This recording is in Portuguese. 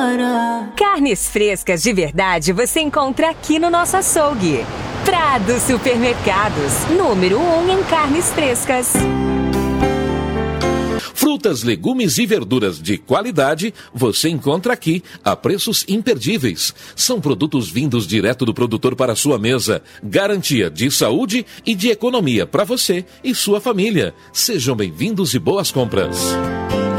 Carnes frescas de verdade você encontra aqui no nosso açougue. Prado Supermercados, número 1 em carnes frescas. Frutas, legumes e verduras de qualidade você encontra aqui a preços imperdíveis. São produtos vindos direto do produtor para a sua mesa. Garantia de saúde e de economia para você e sua família. Sejam bem-vindos e boas compras.